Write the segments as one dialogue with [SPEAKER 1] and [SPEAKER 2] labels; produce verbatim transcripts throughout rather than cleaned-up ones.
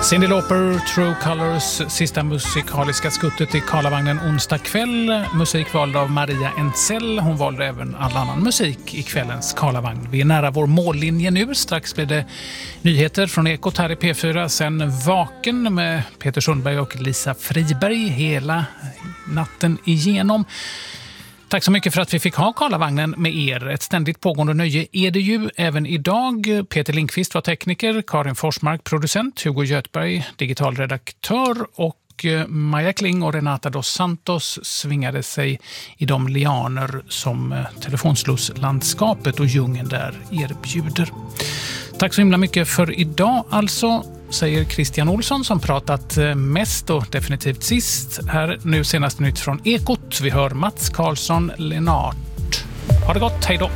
[SPEAKER 1] Cyndi Lauper, True Colors, sista musikaliska skuttet i Karlavagnen onsdag kväll. Musik vald av Maria Entzell. Hon valde även all annan musik i kvällens Karlavagn. Vi är nära vår mållinje nu. Strax blir det nyheter från Ekot här i P fyra. Sen Vaken med Peter Sundberg och Lisa Friberg hela natten igenom. Tack så mycket för att vi fick ha Karlavagnen med er. Ett ständigt pågående nöje är det ju även idag. Peter Lindqvist var tekniker, Karin Forsmark producent, Hugo Göthberg digitalredaktör och Maja Kling och Renata dos Santos svingade sig i de lianer som telefonslusslandskapet och djungeln där erbjuder. Tack så himla mycket för idag alltså, säger Christian Olsson som pratat mest och definitivt sist. Här nu senaste nytt från Ekot. Vi hör Mats Karlsson Lennart. Ha det gott, hej då!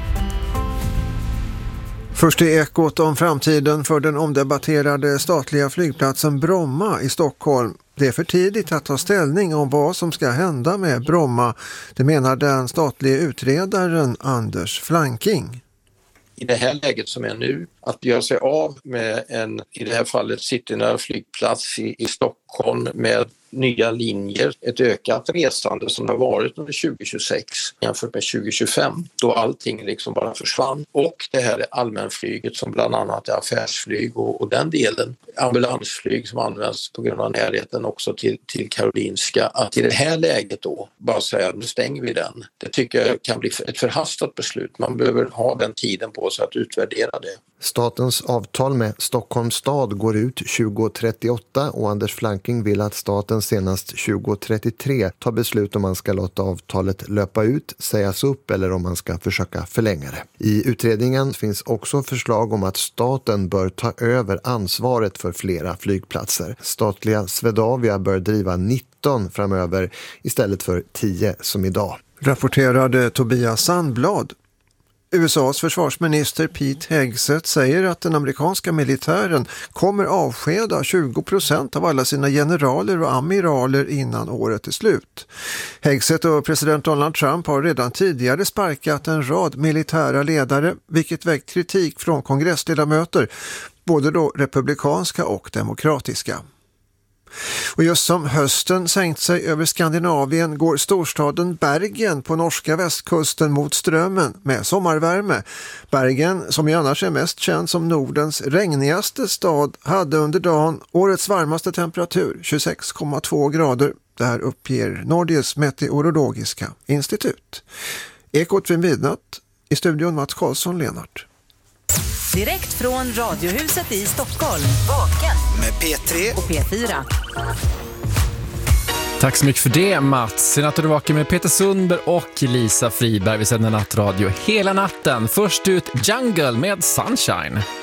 [SPEAKER 2] Först i Ekot om framtiden för den omdebatterade statliga flygplatsen Bromma i Stockholm. Det är för tidigt att ta ställning om vad som ska hända med Bromma. Det menar den statliga utredaren Anders Flanking.
[SPEAKER 3] I det här läget som är nu, att göra sig av med en, i det här fallet citynära flygplats i, i Stockholm med nya linjer, ett ökat resande som har varit under tjugo tjugosex jämfört med tjugo tjugofem då allting liksom bara försvann. Och det här är allmänflyget som bland annat är affärsflyg och, och den delen, ambulansflyg som används på grund av närheten också till, till Karolinska. Att i det här läget då bara säga att nu stänger vi den. Det tycker jag kan bli ett förhastat beslut. Man behöver ha den tiden på sig att utvärdera det.
[SPEAKER 4] Statens avtal med Stockholms stad går ut tjugo trettioåtta och Anders Flanking vill att staten senast tjugo trettiotre tar beslut om man ska låta avtalet löpa ut, sägas upp eller om man ska försöka förlänga det. I utredningen finns också förslag om att staten bör ta över ansvaret för flera flygplatser. Statliga Swedavia bör driva nitton framöver istället för tio som idag.
[SPEAKER 2] Rapporterade Tobias Sandblad. U S A:s försvarsminister Pete Hegseth säger att den amerikanska militären kommer avskeda tjugo procent av alla sina generaler och amiraler innan året är slut. Hegseth och president Donald Trump har redan tidigare sparkat en rad militära ledare, vilket väckt kritik från kongressledamöter, både då republikanska och demokratiska. Och just som hösten sänkt sig över Skandinavien går storstaden Bergen på norska västkusten mot strömmen med sommarvärme. Bergen, som ju annars är mest känd som Nordens regnigaste stad, hade under dagen årets varmaste temperatur, tjugosex komma två grader. Det här uppger Norges meteorologiska institut. Ekot vid midnatt, i studion Mats Karlsson Lennart.
[SPEAKER 5] Direkt från Radiohuset i Stockholm. Vaken
[SPEAKER 6] med P tre
[SPEAKER 5] och P fyra.
[SPEAKER 7] Tack så mycket för det, Mats. I natt är du vaken med Peter Sundberg och Lisa Friberg. Vi sänder nattradio hela natten. Först ut Jungle med Sunshine.